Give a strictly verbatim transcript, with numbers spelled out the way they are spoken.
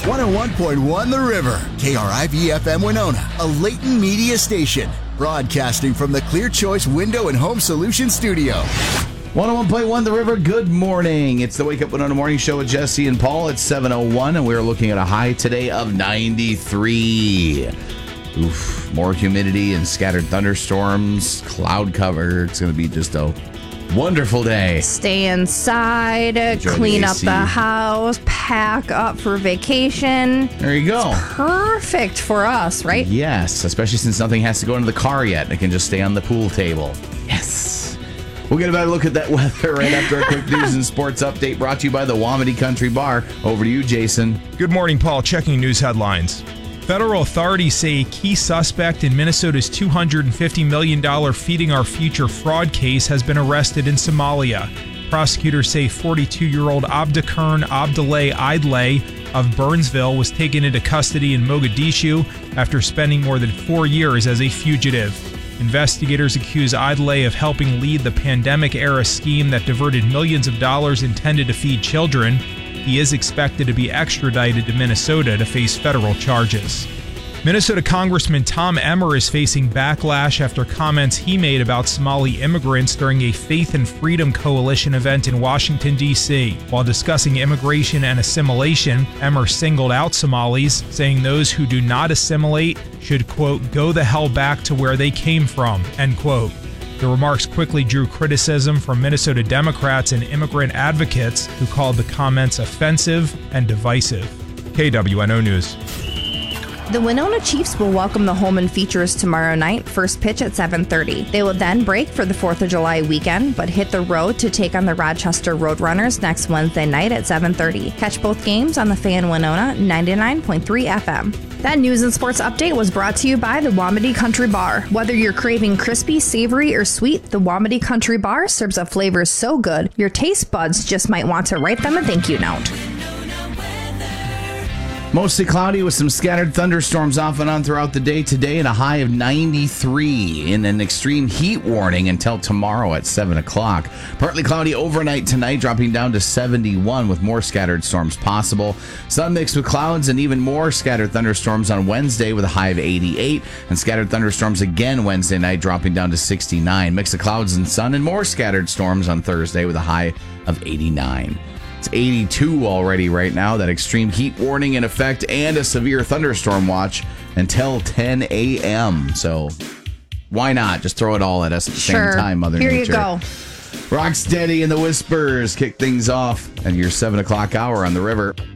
one oh one point one The River, K R I V F M Winona, a Leighton Media station, broadcasting from the Clear Choice Window and Home Solutions studio. one oh one point one The River, good morning. It's the Wake Up Winona Morning Show with Jesse and Paul. It's seven oh one, and we're looking at a high today of ninety-three. Oof, more humidity and scattered thunderstorms, cloud cover. It's going to be just a wonderful day. Stay inside, Enjoy clean the up A C. the house, pack up for vacation. There you go. It's perfect for us, right? Yes, especially since nothing has to go into the car yet. It can just stay on the pool table. Yes. We'll get a better look at that weather right after a quick news and sports update brought to you by the Wamedy Country Bar. Over to you, Jason. Good morning, Paul. Checking news headlines. Federal authorities say a key suspect in Minnesota's two hundred fifty million dollars Feeding Our Future fraud case has been arrested in Somalia. Prosecutors say forty-two-year-old Abdikern Abdullah Idlay of Burnsville was taken into custody in Mogadishu after spending more than four years as a fugitive. Investigators accuse Idlay of helping lead the pandemic-era scheme that diverted millions of dollars intended to feed children. He is expected to be extradited to Minnesota to face federal charges. Minnesota Congressman Tom Emmer is facing backlash after comments he made about Somali immigrants during a Faith and Freedom Coalition event in Washington, D C While discussing immigration and assimilation, Emmer singled out Somalis, saying those who do not assimilate should, quote, go the hell back to where they came from, end quote. The remarks quickly drew criticism from Minnesota Democrats and immigrant advocates who called the comments offensive and divisive. K W N O News. The Winona Chiefs will welcome the Holman Features tomorrow night, first pitch at seven thirty. They will then break for the fourth of July weekend, but hit the road to take on the Rochester Roadrunners next Wednesday night at seven thirty. Catch both games on the Fan Winona ninety-nine point three F M. That news and sports update was brought to you by the Wamedy Country Bar. Whether you're craving crispy, savory, or sweet, the Wamedy Country Bar serves up flavors so good, your taste buds just might want to write them a thank you note. Mostly cloudy with some scattered thunderstorms off and on throughout the day today, and a high of ninety-three in an extreme heat warning until tomorrow at seven o'clock. Partly cloudy overnight tonight, dropping down to seventy-one with more scattered storms possible. Sun mixed with clouds and even more scattered thunderstorms on Wednesday with a high of eighty-eight, and scattered thunderstorms again Wednesday night, dropping down to sixty-nine. Mix of clouds and sun and more scattered storms on Thursday with a high of eighty-nine. It's eighty-two already right now. That extreme heat warning in effect and a severe thunderstorm watch until ten a.m. So why not? Just throw it all at us at the Sure. same time, Mother Here Nature. you go. Rocksteady and the Whispers kick things off and your seven o'clock hour on the river.